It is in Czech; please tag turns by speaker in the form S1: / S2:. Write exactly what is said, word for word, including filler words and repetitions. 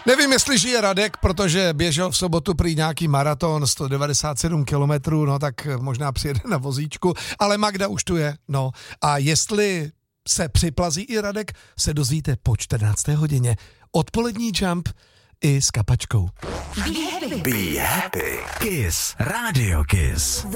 S1: Nevím, jestli žije Radek, protože běžel v sobotu prý nějaký maraton, sto devadesát sedm kilometrů, no tak možná přijede na vozíčku, ale Magda už tu je, no. A jestli se připlazí i Radek, se dozvíte po čtrnácté hodině. Odpolední Jump i s Kapačkou.
S2: Be happy. Be happy. Kiss. Radio Kiss.